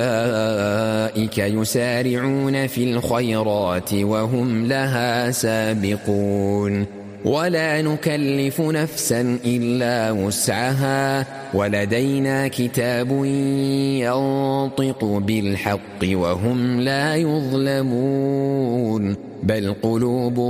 أولئك يسارعون في الخيرات وهم لها سابقون ولا نكلف نفسا إلا وسعها ولدينا كتاب ينطق بالحق وهم لا يظلمون بل قلوبهم